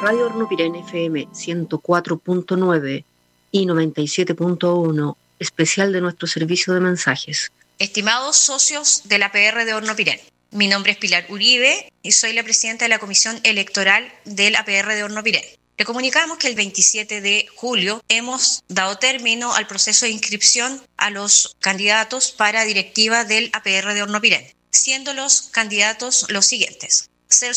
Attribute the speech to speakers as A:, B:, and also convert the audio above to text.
A: Radio Hornopirén FM 104.9 y 97.1, especial de nuestro servicio de mensajes.
B: Estimados socios de la APR de Hornopirén, mi nombre es Pilar Uribe y soy la presidenta de la Comisión Electoral del APR de Hornopirén. Le comunicamos que el 27 de julio hemos dado término al proceso de inscripción a los candidatos para directiva del APR de Hornopirén, siendo los candidatos los siguientes: